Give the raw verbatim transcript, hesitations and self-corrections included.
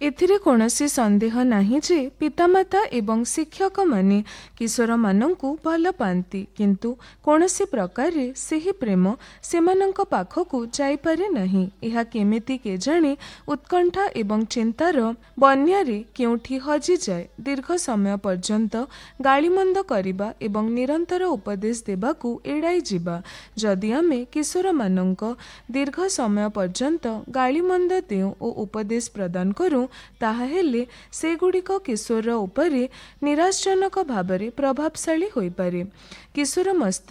एथिरे कौनसी संदेह नहीं जे पितामाता एवं शिक्षक माने किशोर मानंकु भल पाती किंतु कौनसी प्रकार सेही प्रेम सेमानंक पाखकु जाई पारे नहीं। यह केमिति केजाणे उत्कंठा एवं चिंतार बन्यारे केउठी हजि जाए। दीर्घ समय पर्यंत गालीमंद करिबा एवं निरंतर उपदेश देबाकू एड़ाई जिबा। जदि आमे किशोर मानंक दीर्घ समय पर्यंत गालीमंद देउ ओ उपदेश प्रदान करूं ताहाहेले सेगुड़िक किशोर उपरे निराशजनक भावरे प्रभावशाली होई पारे। किशोर मस्तिष्क